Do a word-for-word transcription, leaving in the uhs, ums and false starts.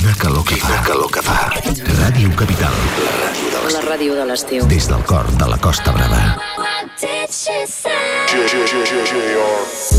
Quina calor que fa. Quina calor que fa. Ràdio Capital. La ràdio de l'estiu. La ràdio de l'estiu. Des del cor de la Costa Brava.